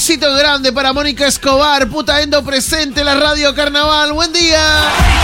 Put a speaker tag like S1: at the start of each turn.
S1: besito grande para Mónica Escobar, puta Endo presente en la Radio Carnaval. ¡Buen día!